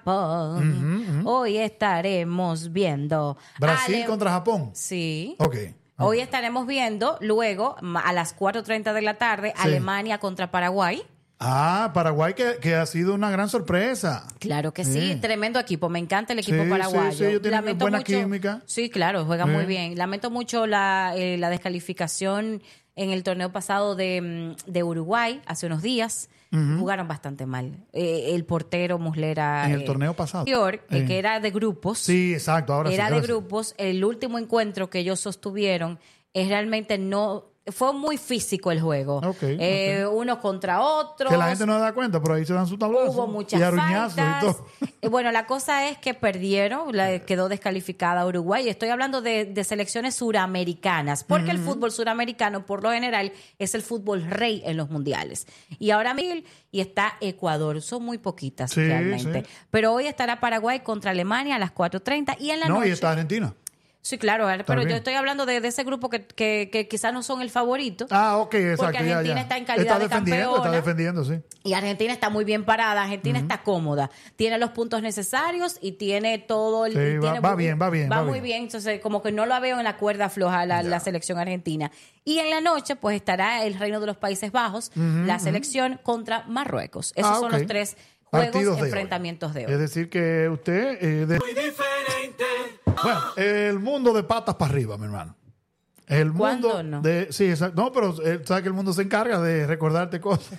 Japón. Hoy estaremos viendo Brasil contra Japón. Sí. Ok. Hoy estaremos viendo luego a las 4:30 de la tarde Alemania contra Paraguay. Paraguay que ha sido una gran sorpresa. Claro que sí, tremendo equipo. Me encanta el equipo paraguayo. Sí, ellos tienen buena química. Sí, claro, juegan muy bien. Lamento mucho la descalificación en el torneo pasado de Uruguay hace unos días. Jugaron bastante mal. El portero Muslera. En el torneo pasado. Que era de grupos. Sí, exacto. Ahora era sí, de grupos. El último encuentro que ellos sostuvieron realmente no... Fue muy físico el juego. Unos contra otros. Que la gente no se da cuenta, pero ahí se dan su tablazo. Hubo muchas faltas. Y todo. Bueno, la cosa es que perdieron, quedó descalificada Uruguay. Estoy hablando de selecciones suramericanas, porque el fútbol suramericano, por lo general, es el fútbol rey en los mundiales. Y ahora y está Ecuador. Son muy poquitas realmente. Sí. Pero hoy estará Paraguay contra Alemania a las 4:30 y en la noche... y está Argentina. Sí, claro, pero yo estoy hablando de ese grupo que quizás no son el favorito. Ok, exacto. Porque Argentina está en calidad de campeona. Está defendiendo, sí. Y Argentina está muy bien parada, Argentina está cómoda. Tiene los puntos necesarios y tiene todo el... Sí, va muy bien. Entonces, como que no la veo en la cuerda floja la selección argentina. Y en la noche, pues, estará el Reino de los Países Bajos, la selección contra Marruecos. Esos son los 3 juegos, enfrentamientos de hoy. Es decir, que usted... Muy diferente. Bueno, el mundo de patas para arriba, mi hermano. El mundo no? Sí, exacto. No, pero sabes que el mundo se encarga de recordarte cosas.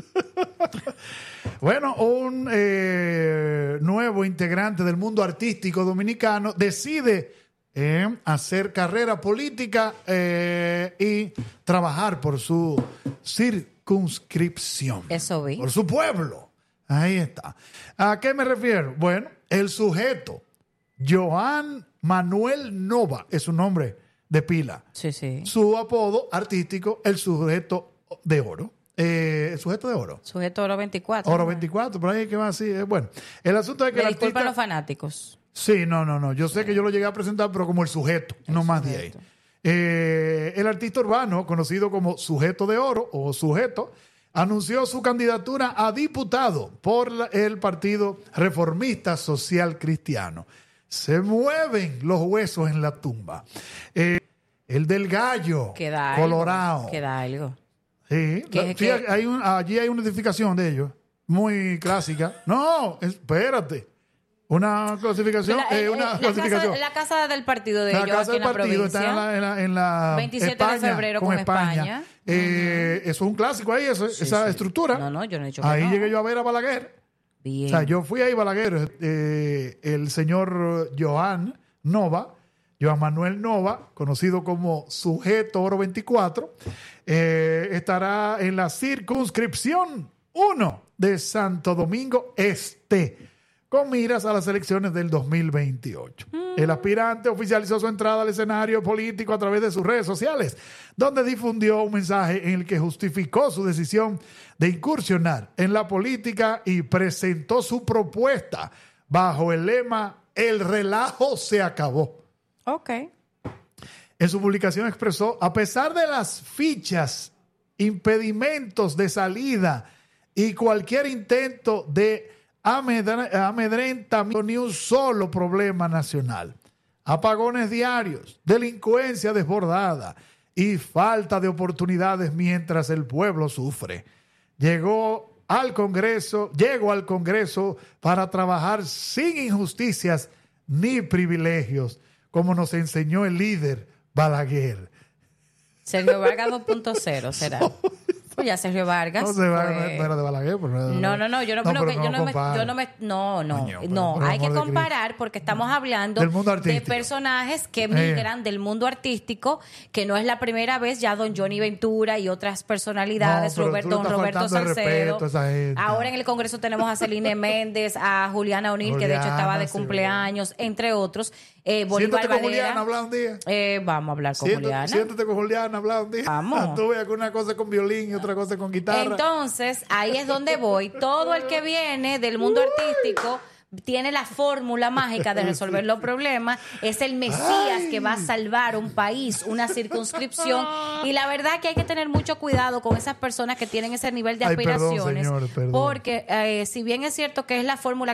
Bueno, un nuevo integrante del mundo artístico dominicano decide hacer carrera política y trabajar por su circunscripción. Eso vi. Por su pueblo. Ahí está. ¿A qué me refiero? Bueno, el sujeto Joan Manuel Nova es su nombre de pila. Sí. Su apodo artístico, el sujeto de oro. El sujeto de oro. Sujeto oro 24. Oro 24, por ahí que va así. Bueno, el asunto es que... Disculpa a los fanáticos. Sí, no. Yo sé que yo lo llegué a presentar, pero como el sujeto, no más de ahí. El artista urbano, conocido como Sujeto de Oro o Sujeto, anunció su candidatura a diputado por el Partido Reformista Social Cristiano. Se mueven los huesos en la tumba. El del gallo colorado. Queda algo. Sí. Allí hay una identificación de ellos. Muy clásica. No, espérate. Una clasificación. La casa del partido de ellos. La casa del partido está en la 27 España, de febrero con España. Eso es un clásico ahí, esa estructura. No, yo no he dicho que ahí llegué yo a ver a Balaguer. Bien. O sea, yo fui ahí Balaguer. El señor Joan Manuel Nova, conocido como Sujeto Oro 24, estará en la circunscripción 1 de Santo Domingo Este, con miras a las elecciones del 2028. El aspirante oficializó su entrada al escenario político a través de sus redes sociales, donde difundió un mensaje en el que justificó su decisión de incursionar en la política y presentó su propuesta bajo el lema "El relajo se acabó". Ok. En su publicación expresó: a pesar de las fichas, impedimentos de salida y cualquier intento de amedrentamiento, ni un solo problema nacional, apagones diarios, delincuencia desbordada y falta de oportunidades mientras el pueblo sufre. Llego al Congreso para trabajar sin injusticias ni privilegios, como nos enseñó el líder Balaguer. Sergio Vargas 2.0 será. Pues ya Sergio Vargas. No era de Balaguer. No, yo no creo que no, hay que comparar porque estamos hablando de personajes que migran del mundo artístico, que no es la primera vez. Ya don Johnny Ventura y otras personalidades, don Roberto Salcedo. Ahora en el Congreso tenemos a Celine Méndez, a Juliana O'Neill, que de hecho estaba de cumpleaños, entre otros. Siéntate con Juliana, habla un día. Vamos a hablar con Juliana. Siéntate con Juliana, habla un día. Vamos. Tú veas una cosa con violín y otra cosa con guitarra. Entonces, ahí es donde voy. Todo el que viene del mundo artístico tiene la fórmula mágica de resolver los problemas. Es el Mesías que va a salvar un país, una circunscripción. Y la verdad que hay que tener mucho cuidado con esas personas que tienen ese nivel de aspiraciones. Perdón. Porque si bien es cierto que es la fórmula